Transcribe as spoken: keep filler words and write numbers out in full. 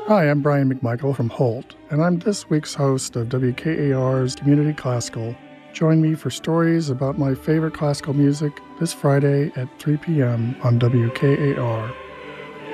Hi, I'm Brian McMichael from Holt, and I'm this week's host of W K A R's Community Classical. Join me for stories about my favorite classical music this Friday at three p.m. on W K A R.